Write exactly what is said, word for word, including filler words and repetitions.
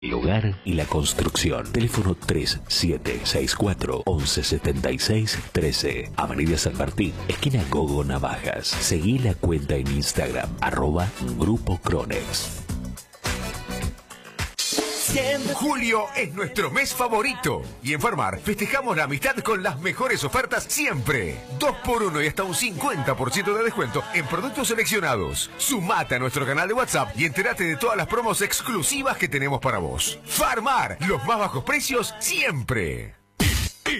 El hogar y la construcción. Teléfono tres siete seis cuatro, once setenta y seis, trece. Avenida San Martín, esquina Gogo Navajas. Seguí la cuenta en Instagram, arroba Grupo Cronex. Julio es nuestro mes favorito y en Farmar festejamos la amistad con las mejores ofertas siempre. dos por uno y hasta un cincuenta por ciento de descuento en productos seleccionados. Sumate a nuestro canal de WhatsApp y entérate de todas las promos exclusivas que tenemos para vos. Farmar, los más bajos precios siempre.